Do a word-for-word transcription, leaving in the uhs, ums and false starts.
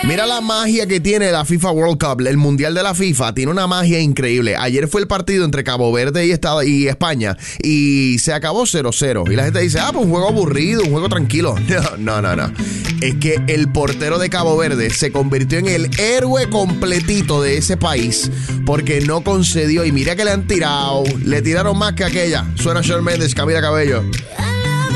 Mira la magia que tiene la FIFA World Cup, el Mundial de la FIFA, tiene una magia increíble. Ayer fue el partido entre Cabo Verde y, Estado, y España y se acabó cero cero. Y la gente dice, ah, pues un juego aburrido, un juego tranquilo. No, no, no, no. Es que el portero de Cabo Verde se convirtió en el héroe completito de ese país porque no concedió. Y mira que le han tirado, le tiraron más que aquella. Suena Shawn Mendes, Camila Cabello.